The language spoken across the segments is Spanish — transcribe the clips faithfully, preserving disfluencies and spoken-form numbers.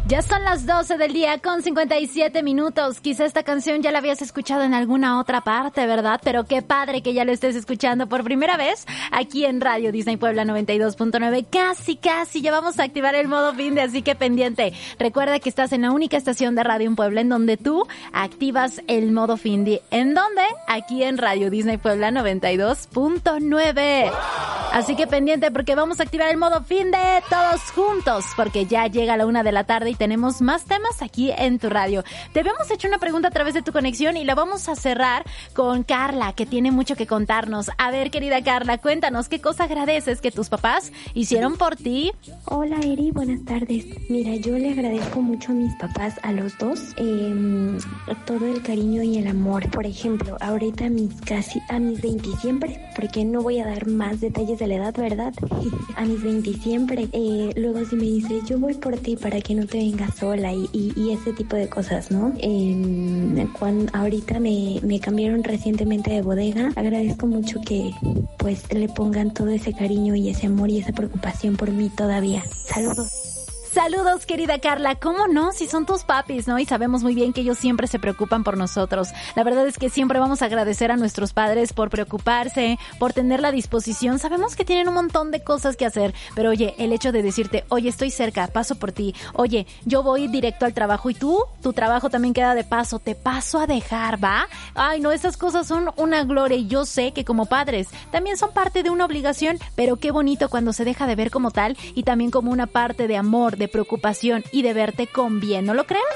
Ya son las doce del día con cincuenta y siete minutos. Quizá esta canción ya la habías escuchado en alguna otra parte, ¿verdad? Pero qué padre que ya lo estés escuchando por primera vez aquí en Radio Disney Puebla noventa y dos punto nueve. Casi, casi ya vamos a activar el modo fin de, así que pendiente. Recuerda que estás en la única estación de radio en Puebla en donde tú activas el modo fin de. ¿En dónde? Aquí en Radio Disney Puebla noventa y dos punto nueve. Así que pendiente porque vamos a activar el modo fin de todos juntos, porque ya llega la una de la tarde y tenemos más temas aquí en tu radio. Te habíamos hecho una pregunta a través de tu conexión y la vamos a cerrar con Carla, que tiene mucho que contarnos. A ver, querida Carla, cuéntanos, ¿qué cosa agradeces que tus papás hicieron por ti? Hola, Eri, buenas tardes. Mira, yo le agradezco mucho a mis papás, a los dos, eh, todo el cariño y el amor. Por ejemplo, ahorita a mis casi, a mis veinte siempre, porque no voy a dar más detalles de la edad, ¿verdad? A mis veinte siempre, eh, luego si me dices, yo voy por ti para que no te vengas sola y, y, y ese tipo de cosas, ¿no? Eh, cuando ahorita me, me cambiaron recientemente de bodega, agradezco mucho que pues le pongan todo ese cariño y ese amor y esa preocupación por mí todavía. Saludos. Saludos, querida Carla. ¿Cómo no? Si son tus papis, ¿no? Y sabemos muy bien que ellos siempre se preocupan por nosotros. La verdad es que siempre vamos a agradecer a nuestros padres por preocuparse, por tener la disposición. Sabemos que tienen un montón de cosas que hacer, pero oye, el hecho de decirte, oye, estoy cerca, paso por ti. Oye, yo voy directo al trabajo y tú, tu trabajo también queda de paso, te paso a dejar, ¿va? Ay, no, esas cosas son una gloria y yo sé que como padres también son parte de una obligación, pero qué bonito cuando se deja de ver como tal y también como una parte de amor, de preocupación y de verte con bien, ¿no lo creen?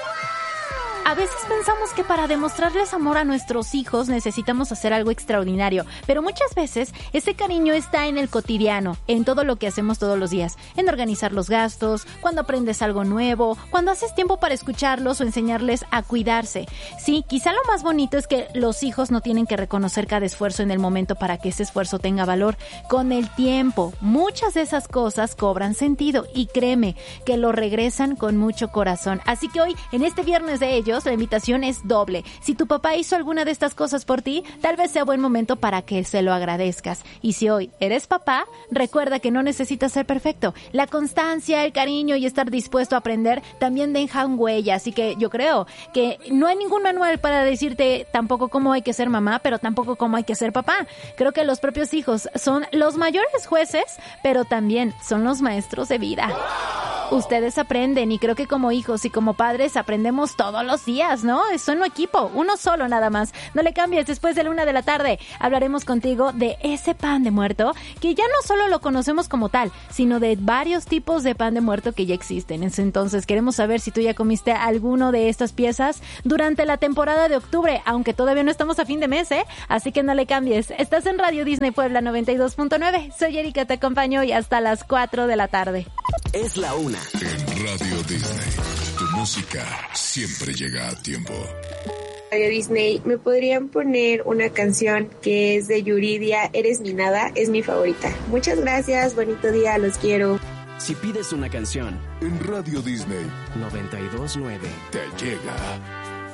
A veces pensamos que para demostrarles amor a nuestros hijos necesitamos hacer algo extraordinario, pero muchas veces ese cariño está en el cotidiano, en todo lo que hacemos todos los días, en organizar los gastos, cuando aprendes algo nuevo, cuando haces tiempo para escucharlos o enseñarles a cuidarse. Sí, quizá lo más bonito es que los hijos no tienen que reconocer cada esfuerzo en el momento para que ese esfuerzo tenga valor. Con el tiempo, muchas de esas cosas cobran sentido y créeme que lo regresan con mucho corazón. Así que hoy, en este viernes de ellos, la invitación es doble. Si tu papá hizo alguna de estas cosas por ti, tal vez sea buen momento para que se lo agradezcas. Y si hoy eres papá, recuerda que no necesitas ser perfecto. La constancia, el cariño y estar dispuesto a aprender también dejan huella. Así que yo creo que no hay ningún manual para decirte tampoco cómo hay que ser mamá, pero tampoco cómo hay que ser papá. Creo que los propios hijos son los mayores jueces, pero también son los maestros de vida. Ustedes aprenden y creo que como hijos y como padres aprendemos todos los días, ¿no? Son un equipo, uno solo nada más. No le cambies, después de la una de la tarde hablaremos contigo de ese pan de muerto que ya no solo lo conocemos como tal, sino de varios tipos de pan de muerto que ya existen. Entonces queremos saber si tú ya comiste alguno de estas piezas durante la temporada de octubre, aunque todavía no estamos a fin de mes, ¿eh? Así que no le cambies. Estás en Radio Disney Puebla noventa y dos punto nueve. Soy Erika, te acompaño y hasta las cuatro de la tarde. Es la una. En Radio Disney, tu música siempre llega a tiempo. Radio Disney, ¿me podrían poner una canción que es de Yuridia, Eres mi nada? Es mi favorita. Muchas gracias, bonito día, los quiero. Si pides una canción, en Radio Disney noventa y dos punto nueve te llega.